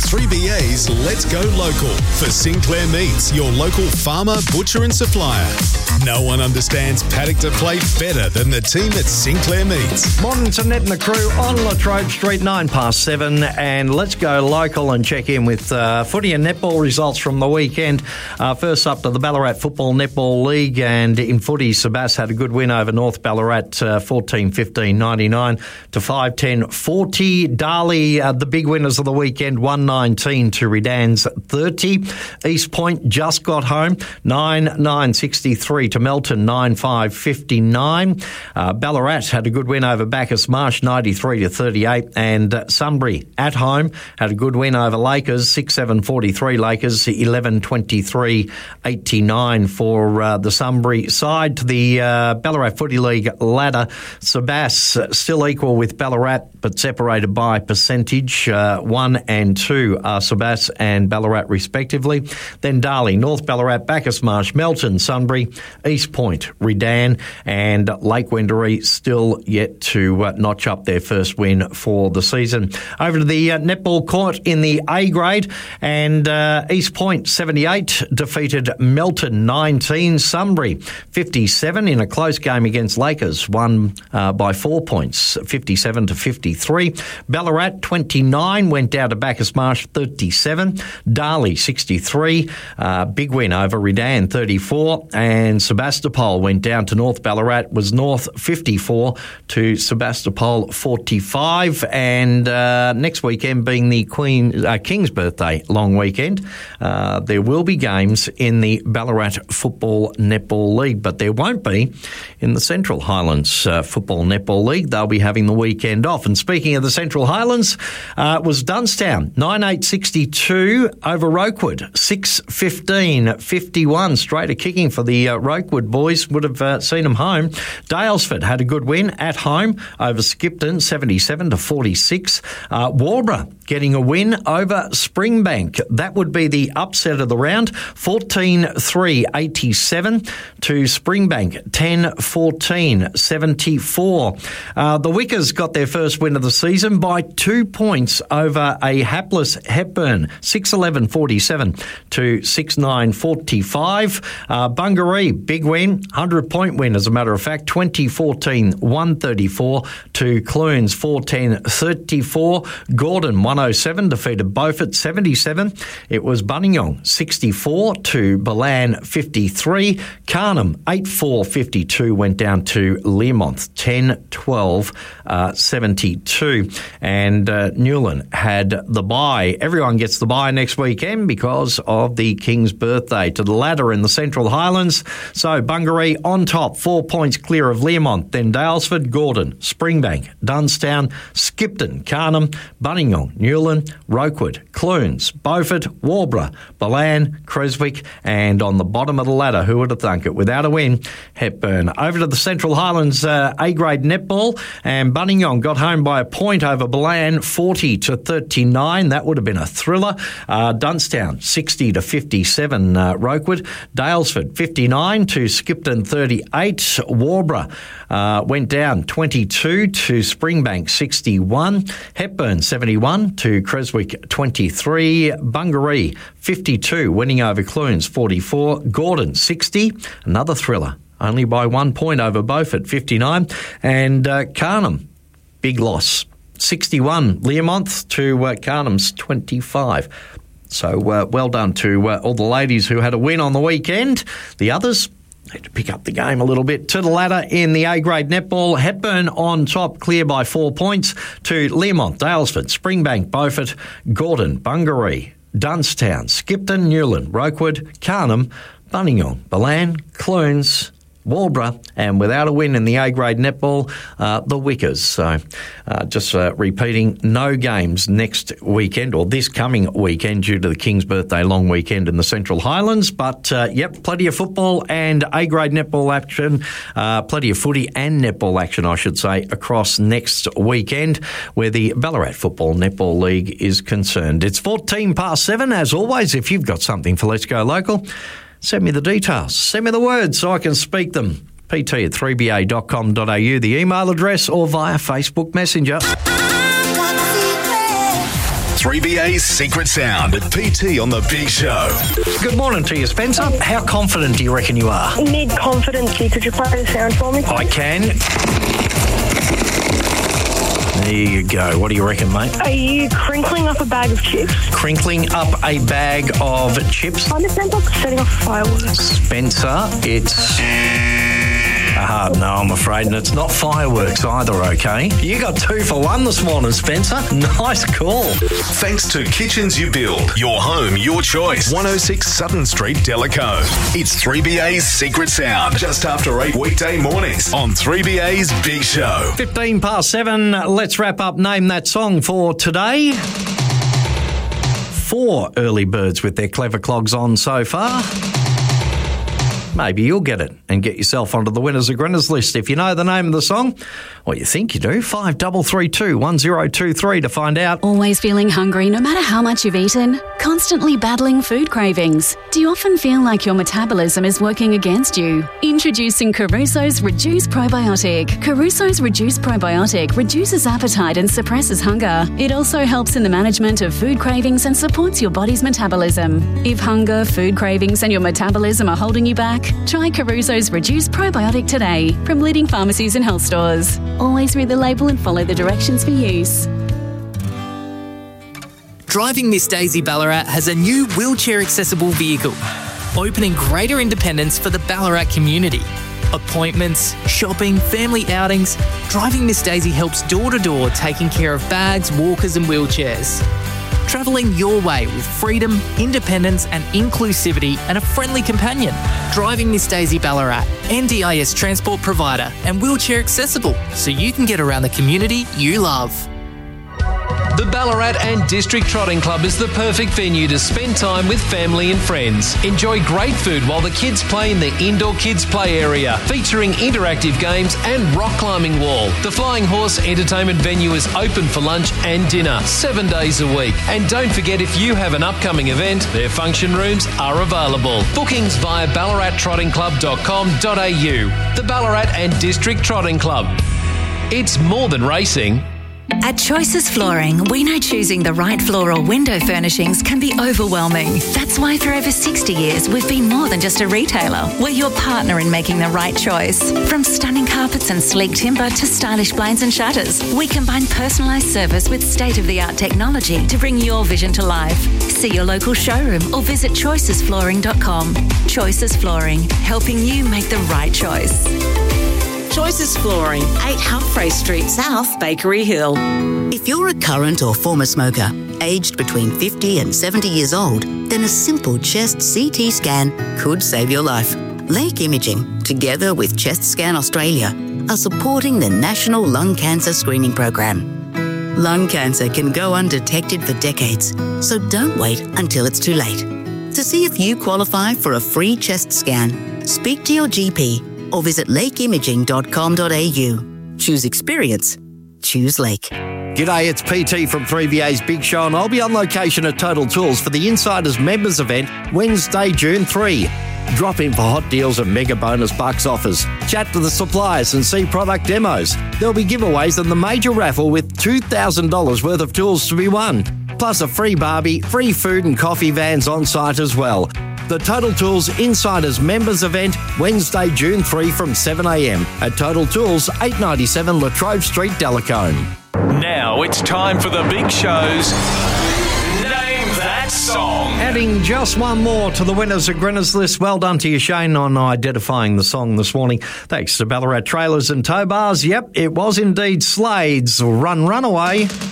3BA's Let's Go Local for Sinclair Meats, your local farmer, butcher and supplier. No one understands paddock to plate better than the team at Sinclair Meats. Morning to Ned and the crew on Latrobe Street, 7:09, and let's go local and check in with footy and netball results from the weekend. First up to the Ballarat Football Netball League, and in footy, Sebas had a good win over North Ballarat, 14-15-99 to 5-10-40. Darley, the big winners of the weekend, 119 to Redan's 30. East Point just got home, 9-9-63 to Melton, 9-5-59. Ballarat had a good win over Bacchus Marsh, 93-38, and Sunbury at home had a good win over Lakers, 6-7-43 Lakers, 11-23-89 for the Sunbury side. To the Ballarat Footy League ladder, Sebas still equal with Ballarat, but separated by percentage. 1 and 2 are Sebas and Ballarat respectively. Then Darley, North Ballarat, Bacchus Marsh, Melton, Sunbury, East Point, Redan, and Lake Wendouree still yet to notch up their first win for the season. Over to the netball court in the A grade, and East Point 78 defeated Melton 19. Sunbury 57 in a close game against Lakers, won by 4 points, 57-53. Ballarat 29 went down to Bacchus Marsh 37. Darley 63, big win over Redan 34, and Sebastopol went down to North Ballarat, was North 54 to Sebastopol 45. And next weekend being the King's birthday long weekend, there will be games in the Ballarat Football Netball League, but there won't be in the Central Highlands Football Netball League. They'll be having the weekend off. And speaking of the Central Highlands, it was Dunstown 9-8-62 over Rokewood, 6-15-51. Straight a kicking for the Rokewood boys, would have seen them home. Dalesford had a good win at home over Skipton, 77-46. Warborough getting a win over Springbank. That would be the upset of the round, 14-3-87 to Springbank, 10-14-74. The Wickers got their first win of the season by 2 points over a hapless Hepburn, 6-11-47 to 6-9-45. Bungaree, big win, 100-point win as a matter of fact, 20-14-134 to Clunes, 4-10-34. Gordon, 107, defeated Beaufort, 77. It was Buninyong, 64 to Balan, 53. Carnham, 8-4-52, went down to Learmonth, 10-12-72. And Newland had the bye. Everyone gets the bye next weekend because of the King's birthday. To the ladder in the Central Highlands, so Bungaree on top, 4 points clear of Learmonth, then Dalesford, Gordon, Springbank, Dunstown, Skipton, Carnham, Buninyong, Newland, Rokewood, Clunes, Beaufort, Warborough, Balan, Creswick, and on the bottom of the ladder, who would have thunk it, without a win, Hepburn. Over to the Central Highlands A-grade netball, and Buninyong got home by a point over Balan, 40-39. That would have been a thriller. Dunstown, 60-57, Rokewood. Dalesford, 59 to Skipton, 38. Warborough went down 22 to Springbank, 61. Hepburn, 71 to Creswick, 23. Bungaree, 52, winning over Clunes, 44. Gordon, 60, another thriller, only by 1 point over Beaufort, 59. And Carnham, big loss, 61. Learmonth to Carnham's 25. So well done to all the ladies who had a win on the weekend. The others need to pick up the game a little bit. To the ladder in the A-grade netball, Hepburn on top, clear by 4 points to Learmonth, Dalesford, Springbank, Beaufort, Gordon, Bungaree, Dunstown, Skipton, Newland, Rokewood, Carnham, Buninyong, Balan, Clunes, Warborough, and without a win in the A-grade netball, the Wickers. So just repeating, no games next weekend or this coming weekend due to the King's birthday long weekend in the Central Highlands. But, plenty of football and A-grade netball action, plenty of footy and netball action, I should say, across next weekend where the Ballarat Football Netball League is concerned. It's 7:14. As always, if you've got something for Let's Go Local, send me the details. Send me the words so I can speak them. pt@3ba.com.au, the email address, or via Facebook Messenger. 3BA's Secret Sound at PT on The Big Show. Good morning to you, Spencer. How confident do you reckon you are? Mid-confidency. Could you play the sound for me? I can. There you go. What do you reckon, mate? Are you crinkling up a bag of chips? Crinkling up a bag of chips? Kind of sounds like setting off fireworks. Spencer, it's... no, I'm afraid. And it's not fireworks either, okay? You got 2 for 1 this morning, Spencer. Nice call. Thanks to Kitchens You Build. Your home, your choice. 106 Sutton Street, Delacombe. It's 3BA's Secret Sound. Just after 8 weekday mornings on 3BA's Big Show. 15 past 7. Let's wrap up Name That Song for today. 4 early birds with their clever clogs on so far. Maybe you'll get it and get yourself onto the winners of Grinners list. If you know the name of the song, or you think you do, 5332 1023 to find out. Always feeling hungry no matter how much you've eaten? Constantly battling food cravings? Do you often feel like your metabolism is working against you? Introducing Caruso's Reduce Probiotic. Caruso's Reduce Probiotic reduces appetite and suppresses hunger. It also helps in the management of food cravings and supports your body's metabolism. If hunger, food cravings and your metabolism are holding you back, try Caruso's Reduce Probiotic today from leading pharmacies and health stores. Always read the label and follow the directions for use. Driving Miss Daisy Ballarat has a new wheelchair-accessible vehicle, opening greater independence for the Ballarat community. Appointments, shopping, family outings, Driving Miss Daisy helps door-to-door taking care of bags, walkers and wheelchairs. Travelling your way with freedom, independence and inclusivity and a friendly companion. Driving Miss Daisy Ballarat, NDIS transport provider and wheelchair accessible so you can get around the community you love. The Ballarat and District Trotting Club is the perfect venue to spend time with family and friends. Enjoy great food while the kids play in the indoor kids play area, featuring interactive games and rock climbing wall. The Flying Horse entertainment venue is open for lunch and dinner 7 days a week. And don't forget, if you have an upcoming event, their function rooms are available. Bookings via ballarattrottingclub.com.au. The Ballarat and District Trotting Club. It's more than racing. At Choices Flooring, we know choosing the right floor or window furnishings can be overwhelming. That's why for over 60 years, we've been more than just a retailer. We're your partner in making the right choice. From stunning carpets and sleek timber to stylish blinds and shutters, we combine personalised service with state-of-the-art technology to bring your vision to life. See your local showroom or visit choicesflooring.com. Choices Flooring, helping you make the right choice. Choices Flooring, 8 Humphrey Street South, Bakery Hill. If you're a current or former smoker, aged between 50 and 70 years old, then a simple chest CT scan could save your life. Lake Imaging, together with Chest Scan Australia, are supporting the National Lung Cancer Screening Program. Lung cancer can go undetected for decades, so don't wait until it's too late. To see if you qualify for a free chest scan, speak to your GP or visit lakeimaging.com.au. Choose experience. Choose Lake. G'day, it's PT from 3BA's Big Show and I'll be on location at Total Tools for the Insiders Members event Wednesday, June 3. Drop in for hot deals and mega bonus bucks offers. Chat to the suppliers and see product demos. There'll be giveaways and the major raffle with $2,000 worth of tools to be won. Plus a free barbie, free food and coffee vans on site as well. The Total Tools Insiders Members event, Wednesday, June 3 from 7am at Total Tools, 897 La Trobe Street, Delacombe. Now it's time for the Big Show's Name That Song. Adding just one more to the winners of Grinners list. Well done to you, Shane, on identifying the song this morning. Thanks to Ballarat Trailers and Tow Bars. Yep, it was indeed Slade's Run Runaway.